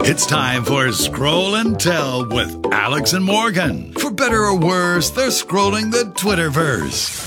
It's time for Scroll and Tell with Alex and Morgan. For better or worse, they're scrolling the Twitterverse.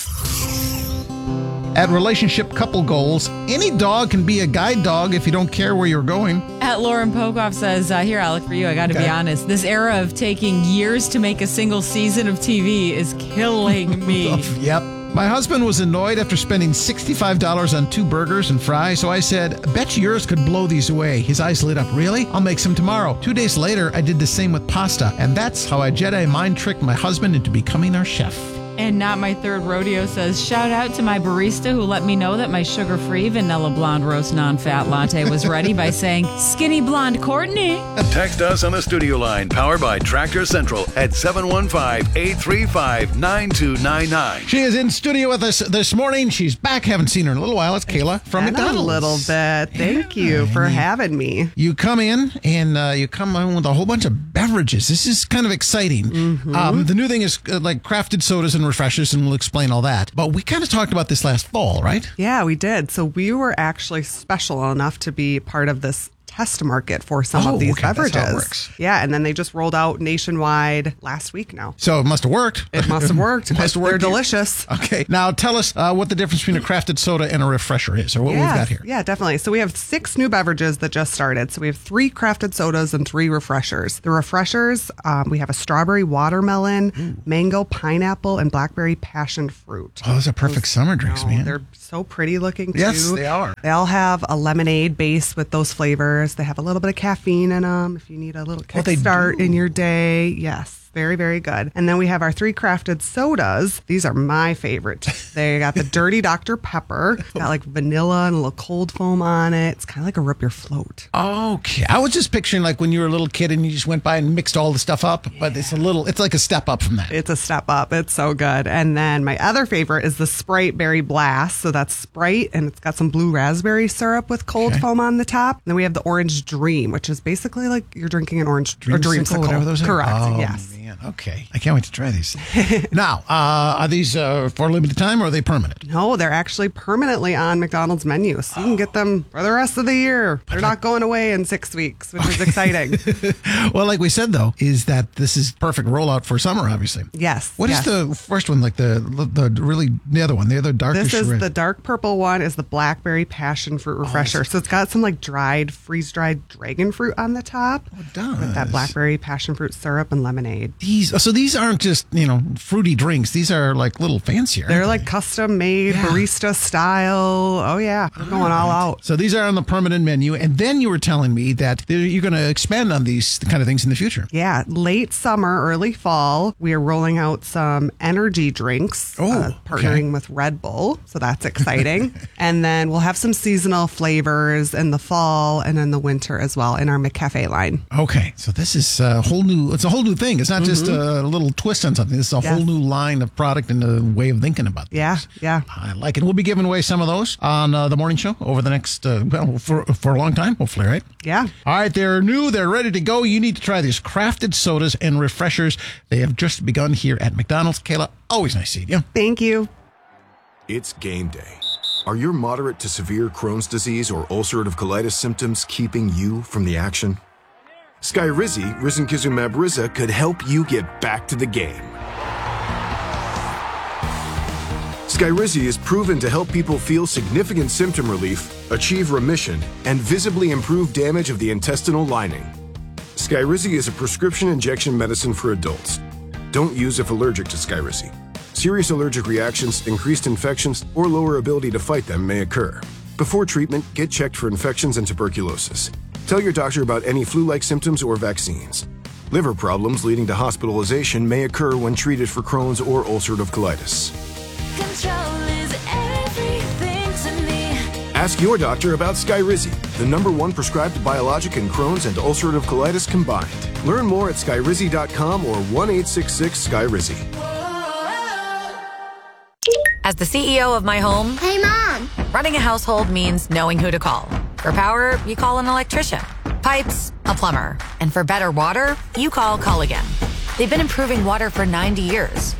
At Relationship Couple Goals, any dog can be a guide dog if you don't care where you're going. At Lauren Pogoff says, here, Alec, for you, I got to be honest. This era of taking years to make a single season of TV is killing me. Yep. My husband was annoyed after spending $65 on 2 burgers and fries, so I said, bet yours could blow these away. His eyes lit up. Really? I'll make some tomorrow. 2 days later, I did the same with pasta, and that's how I Jedi mind tricked my husband into becoming our chef. And Not My Third Rodeo says, shout out to my barista who let me know that my sugar-free vanilla blonde roast non-fat latte was ready by saying, skinny blonde Courtney. Text us on the studio line, powered by Tractor Central at 715-835-9299. She is in studio with us this morning. She's back. Haven't seen her in a little while. It's Kayla from McDonald's. A little bit. Thank you for having me. You come in and you come in with a whole bunch of beverages. This is kind of exciting. Mm-hmm. The new thing is like crafted sodas and refreshers, and we'll explain all that. But we kind of talked about this last fall, right? Yeah, we did. So we were actually special enough to be part of this test market for some of these beverages. That's how it works. Yeah, and then they just rolled out nationwide last week now. So it must have worked. It must have worked. They're delicious. Okay. Now tell us what the difference between a crafted soda and a refresher is, or what we've got here. Yeah, definitely. So we have 6 new beverages that just started. So we have 3 crafted sodas and 3 refreshers. The refreshers, we have a strawberry watermelon, mango pineapple, and blackberry passion fruit. Oh, those are perfect summer drinks, man. They're so pretty looking, too. Yes, they are. They all have a lemonade base with those flavors. They have a little bit of caffeine in them if you need a little kickstart in your day. Yes. Very, very good. And then we have our 3 crafted sodas. These are my favorite. They got the Dirty Dr. Pepper. It's got like vanilla and a little cold foam on it. It's kind of like a Rip Your Float. Okay. I was just picturing like when you were a little kid and you just went by and mixed all the stuff up, but it's like a step up from that. It's a step up. It's so good. And then my other favorite is the Sprite Berry Blast. So that's Sprite and it's got some blue raspberry syrup with cold foam on the top. And then we have the Orange Dream, which is basically like you're drinking an orange dreamsicle. Whatever those are. Correct. Oh, yes. Man. Okay. I can't wait to try these. Now, are these for a limited time or are they permanent? No, they're actually permanently on McDonald's menu. So you can get them for the rest of the year. They're not going away in 6 weeks, which is exciting. Well, like we said, though, is that this is perfect rollout for summer, obviously. Yes. What is the first one, like the other one? The other darkish This is red. the dark purple one is the blackberry passion fruit refresher. So it's got some like freeze-dried dragon fruit on the top. Oh, it does. With that blackberry passion fruit syrup and lemonade. These aren't just, fruity drinks. These are like little fancier. They're like custom made, barista style. Oh, yeah. They're going all out. So these are on the permanent menu. And then you were telling me that you're going to expand on these kind of things in the future. Yeah. Late summer, early fall, we are rolling out some energy drinks, partnering with Red Bull. So that's exciting. And then we'll have some seasonal flavors in the fall and in the winter as well in our McCafe line. Okay. So this is a whole new thing. It's not just a little twist on something. This is a whole new line of product and a way of thinking about things. Yeah. I like it. We'll be giving away some of those on the morning show over the next, for a long time, hopefully, right? Yeah. All right. They're new. They're ready to go. You need to try these crafted sodas and refreshers. They have just begun here at McDonald's. Kayla, always nice seeing you. Thank you. It's game day. Are your moderate to severe Crohn's disease or ulcerative colitis symptoms keeping you from the action? Skyrizi, risankizumab Riza, could help you get back to the game. Skyrizi is proven to help people feel significant symptom relief, achieve remission, and visibly improve damage of the intestinal lining. Skyrizi is a prescription injection medicine for adults. Don't use if allergic to Skyrizi. Serious allergic reactions, increased infections, or lower ability to fight them may occur. Before treatment, get checked for infections and tuberculosis. Tell your doctor about any flu-like symptoms or vaccines. Liver problems leading to hospitalization may occur when treated for Crohn's or ulcerative colitis. Control is everything to me. Ask your doctor about Skyrizi, the #1 prescribed biologic in Crohn's and ulcerative colitis combined. Learn more at skyrizi.com or 1-866-SKYRIZI. As the CEO of my home, Hey, Mom! running a household means knowing who to call. For power, you call an electrician. Pipes, a plumber. And for better water, you call Culligan. They've been improving water for 90 years.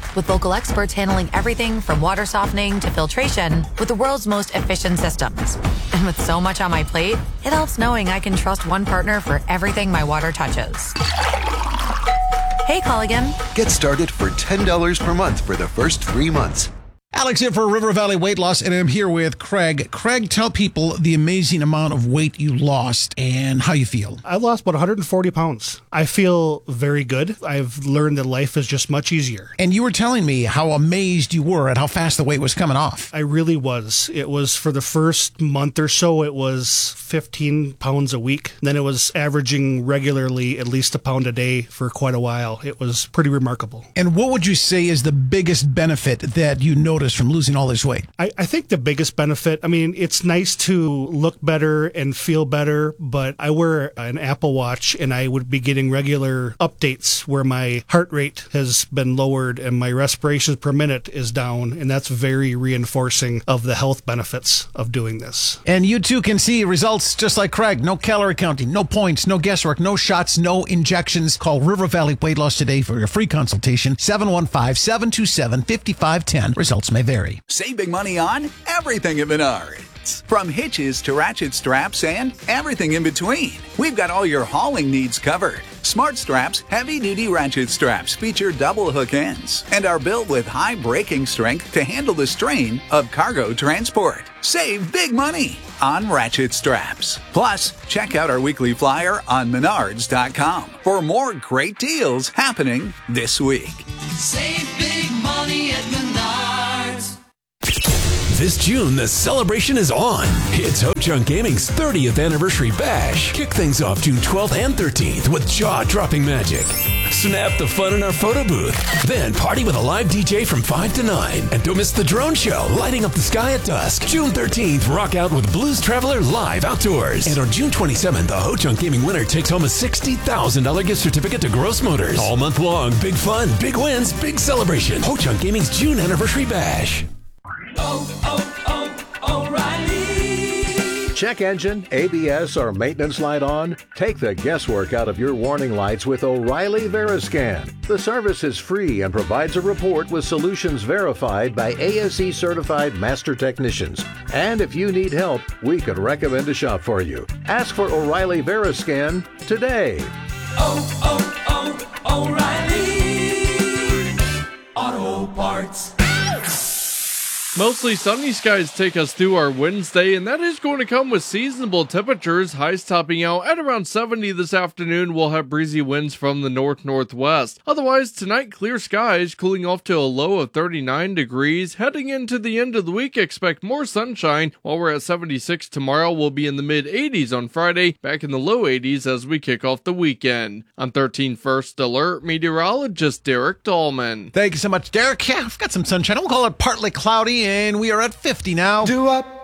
with local experts handling everything from water softening to filtration with the world's most efficient systems. And with so much on my plate, it helps knowing I can trust one partner for everything my water touches. Hey, Culligan. Get started for $10 per month for the first 3 months. Alex here for River Valley Weight Loss, and I'm here with Craig. Craig, tell people the amazing amount of weight you lost and how you feel. I lost about 140 pounds. I feel very good. I've learned that life is just much easier. And you were telling me how amazed you were at how fast the weight was coming off. I really was. It was for the first month or so, it was 15 pounds a week. Then it was averaging regularly at least a pound a day for quite a while. It was pretty remarkable. And what would you say is the biggest benefit that you noticed from losing all this weight? I think the biggest benefit, it's nice to look better and feel better, but I wear an Apple Watch and I would be getting regular updates where my heart rate has been lowered and my respirations per minute is down, and that's very reinforcing of the health benefits of doing this. And you too can see results just like Craig. No calorie counting, no points, no guesswork, no shots, no injections. Call River Valley Weight Loss today for your free consultation. 715-727-5510. Results may vary. Save big money on everything at Menards. From hitches to ratchet straps and everything in between. We've got all your hauling needs covered. Smart Straps heavy-duty ratchet straps feature double hook ends and are built with high braking strength to handle the strain of cargo transport. Save big money on ratchet straps. Plus, check out our weekly flyer on Menards.com for more great deals happening this week. Save big money at Menards. This June, the celebration is on. It's Ho Chunk Gaming's 30th anniversary bash. Kick things off June 12th and 13th with jaw-dropping magic. Snap the fun in our photo booth. Then party with a live DJ from 5 to 9. And don't miss the drone show, lighting up the sky at dusk. June 13th, rock out with Blues Traveler live outdoors. And on June 27th, the Ho Chunk Gaming winner takes home a $60,000 gift certificate to Gross Motors. All month long, big fun, big wins, big celebration. Ho Chunk Gaming's June anniversary bash. O'Reilly. Check engine, ABS, or maintenance light on? Take the guesswork out of your warning lights with O'Reilly Veriscan. The service is free and provides a report with solutions verified by ASE certified master technicians. And if you need help, we could recommend a shop for you. Ask for O'Reilly Veriscan today. O'Reilly Auto Parts. Mostly sunny skies take us through our Wednesday, and that is going to come with seasonable temperatures. Highs topping out at around 70 this afternoon. We'll have breezy winds from the north-northwest. Otherwise, tonight, clear skies, cooling off to a low of 39 degrees. Heading into the end of the week, expect more sunshine. While we're at 76 tomorrow, we'll be in the mid-80s on Friday, back in the low 80s as we kick off the weekend. I'm 13 First Alert meteorologist Derek Dahlman. Thank you so much, Derek. Yeah, I've got some sunshine. We'll call it partly cloudy, and we are at 50 now.